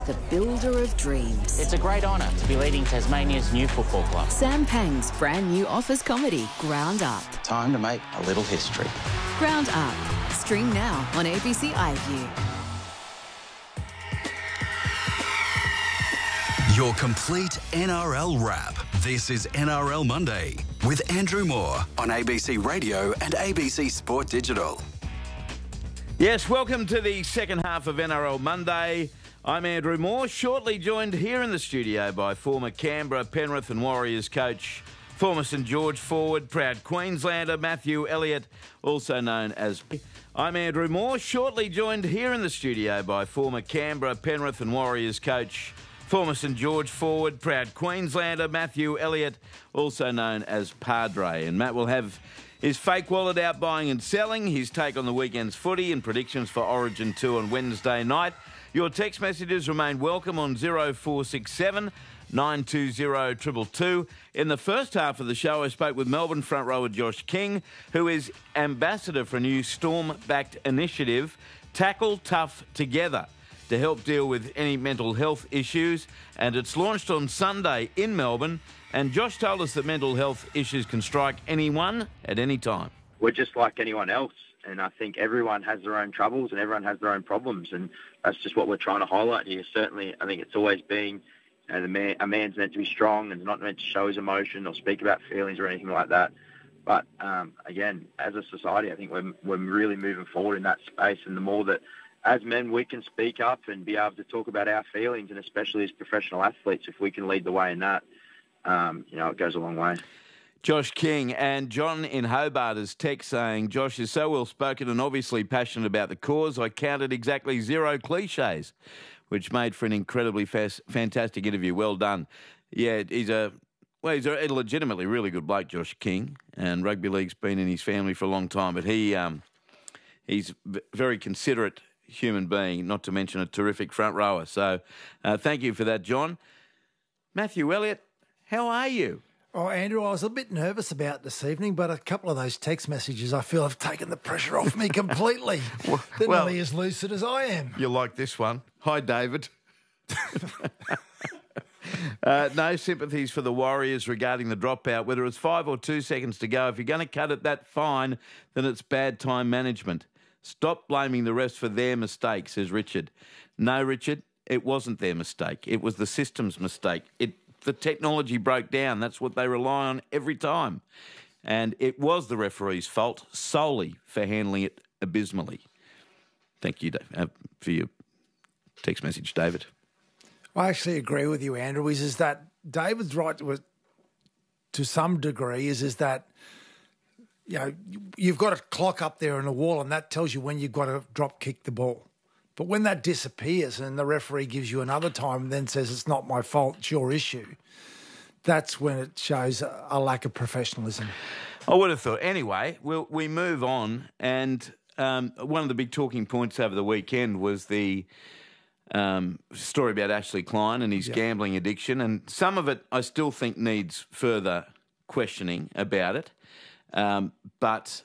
The builder of dreams. It's a great honour to be leading Tasmania's new football club. Sam Pang's brand new office comedy, Ground Up. Time to make a little history. Ground Up. Stream now on ABC iView. Your complete NRL wrap. This is NRL Monday with Andrew Moore on ABC Radio and ABC Sport Digital. Yes, welcome to the second half of NRL Monday. I'm Andrew Moore, shortly joined here in the studio by former Canberra, Penrith and Warriors coach, former St George forward, proud Queenslander Matthew Elliott, also known as... I'm Andrew Moore, shortly joined here in the studio by former Canberra, Penrith and Warriors coach, former St George forward, proud Queenslander Matthew Elliott, also known as Padre. And Matt will have his fake wallet out buying and selling, his take on the weekend's footy and predictions for Origin 2 on Wednesday night. Your text messages remain welcome on 0467 920 222. In the first half of the show, I spoke with Melbourne front rower Josh King, who is ambassador for a new Storm-backed initiative, Tackle Tough Together, to help deal with any mental health issues. And it's launched on Sunday in Melbourne. And Josh told us that mental health issues can strike anyone at any time. We're just like anyone else. And I think everyone has their own troubles and everyone has their own problems. And that's just what we're trying to highlight here. Certainly, I think it's always been, a man's meant to be strong and not meant to show his emotion or speak about feelings or anything like that. But again, as a society, I think we're really moving forward in that space. And the more that, as men, we can speak up and be able to talk about our feelings, and especially as professional athletes, if we can lead the way in that, it goes a long way. Josh King, and John in Hobart is text saying, Josh is so well-spoken and obviously passionate about the cause. I counted exactly 0 cliches, which made for an incredibly fantastic interview. Well done. Yeah, he's a legitimately really good bloke, Josh King, and rugby league's been in his family for a long time, but he's a very considerate human being, not to mention a terrific front rower. So thank you for that, John. Matthew Elliott, how are you? Oh, Andrew, I was a bit nervous about this evening, but a couple of those text messages I feel have taken the pressure off me completely. They're nearly as lucid as I am. You like this one. Hi, David. No sympathies for the Warriors regarding the dropout. Whether it's 5 or 2 seconds to go, if you're going to cut it that fine, then it's bad time management. Stop blaming the refs for their mistake, says Richard. No, Richard, it wasn't their mistake. It was the system's mistake. The technology broke down. That's what they rely on every time. And it was the referee's fault solely for handling it abysmally. Thank you, Dave, for your text message, David. I actually agree with you, Andrew, is that David's right to some degree is that, you've got a clock up there on the wall and that tells you when you've got to drop kick the ball. But when that disappears and the referee gives you another time and then says it's not my fault, it's your issue, that's when it shows a lack of professionalism. I would have thought. Anyway, we move on. And one of the big talking points over the weekend was the story about Ashley Klein and his gambling addiction. And some of it I still think needs further questioning about it. But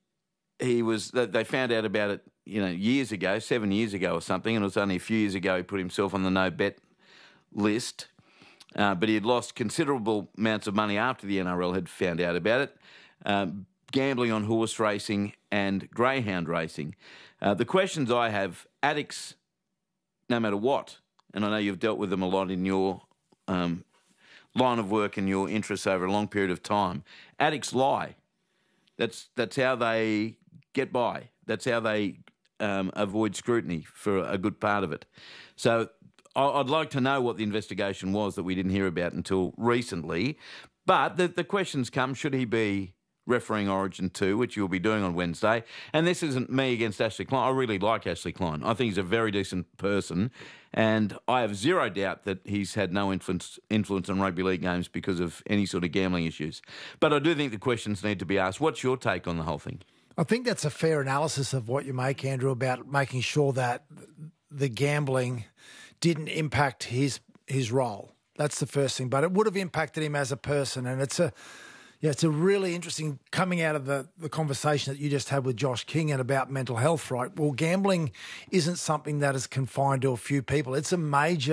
they found out about it years ago, 7 years ago or something, and it was only a few years ago he put himself on the no-bet list. But he had lost considerable amounts of money after the NRL had found out about it, gambling on horse racing and greyhound racing. The questions I have, addicts, no matter what, and I know you've dealt with them a lot in your line of work and your interests over a long period of time, addicts lie. That's how they get by. That's how they avoid scrutiny for a good part of it. So I'd like to know what the investigation was that we didn't hear about until recently. But the questions come, should he be refereeing Origin 2, which you'll be doing on Wednesday? And this isn't me against Ashley Klein. I really like Ashley Klein. I think he's a very decent person. And I have zero doubt that he's had no influence on rugby league games because of any sort of gambling issues. But I do think the questions need to be asked. What's your take on the whole thing? I think that's a fair analysis of what you make, Andrew, about making sure that the gambling didn't impact his role. That's the first thing. But it would have impacted him as a person. And it's Yeah, it's a really interesting coming out of the conversation that you just had with Josh King and about mental health, right? Well, gambling isn't something that is confined to a few people. It's a major